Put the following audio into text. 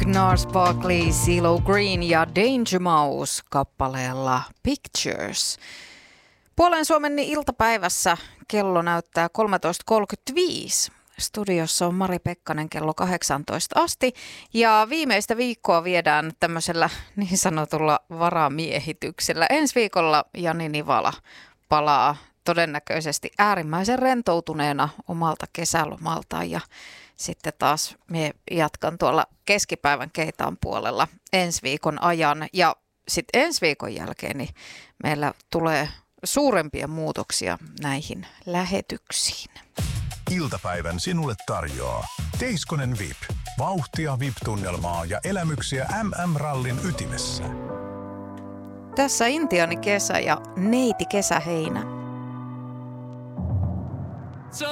Gnarls Barkley, CeeLo Green ja Danger Mouse kappaleella Pictures. Puolen Suomen iltapäivässä kello näyttää 13.35. Studiossa on Mari Pekkanen kello 18 asti ja viimeistä viikkoa viedään tämmöisellä niin sanotulla varamiehityksellä. Ensi viikolla Jani Nivala palaa todennäköisesti äärimmäisen rentoutuneena omalta kesälomaltaan ja sitten taas me jatkan tuolla keskipäivän Keitaan puolella ensi viikon ajan ja sitten ensi viikon jälkeen niin meillä tulee suurempia muutoksia näihin lähetyksiin. Iltapäivän sinulle tarjoaa Teiskonen VIP. Vauhtia, VIP-tunnelmaa ja elämyksiä MM-rallin ytimessä. Tässä Intiani kesä ja neiti kesäheinä.